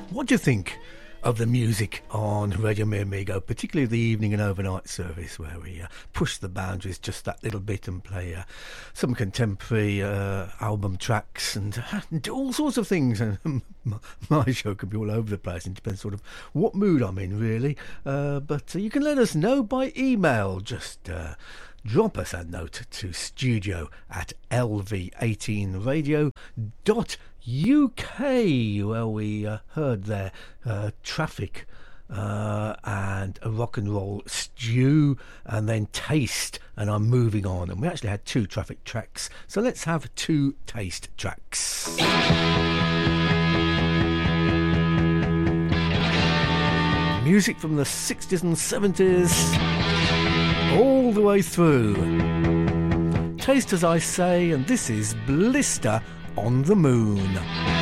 What do you think of the music on Radio Mi Amigo, particularly the evening and overnight service, where we push the boundaries just that little bit and play some contemporary album tracks and do all sorts of things? And my show can be all over the place, and it depends sort of what mood I'm in, really. But you can let us know by email. Just drop us a note to studio@lv18radio.uk. Well, we heard there Traffic and a rock and roll stew, and then Taste, and I'm moving on. And we actually had 2 Traffic tracks, so let's have 2 Taste tracks. Music from the 60s and 70s all the way through. Taste, as I say, and this is Blister on the Moon.